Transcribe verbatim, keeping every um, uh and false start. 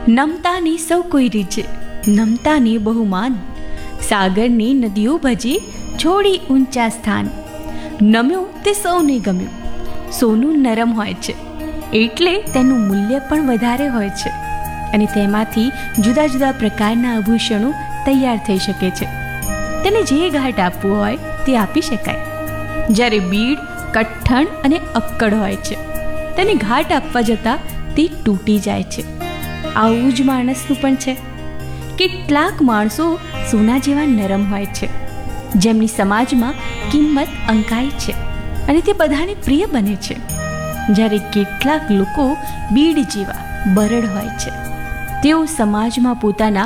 નમતાની સૌ કોઈ રીચે, નમતાની બહુમાન, સાગરની નદીઓ ભજી છોડી ઊંચા સ્થાન. નમ્યું તે સૌને ગમ્યું. સોનું નરમ હોય છે એટલે તેનું મૂલ્ય પણ વધારે હોય છે અને તેમાંથી જુદા જુદા પ્રકારના આભૂષણો તૈયાર થઈ શકે છે. તેને જે ઘાટ આપવું હોય તે આપી શકાય. જ્યારે બીડ કઠણ અને અક્કડ હોય છે, તેને ઘાટ આપવા જતાં તે તૂટી જાય છે. આવું જ માણસનું પણ છે. કેટલાક માણસો સોના જેવા નરમ હોય છે, જેમની સમાજમાં કિંમત અંકાય છે અને તે બધાને પ્રિય બને છે. જ્યારે કેટલાક લોકો બીડ જેવા બરડ હોય છે, તેઓ સમાજમાં પોતાના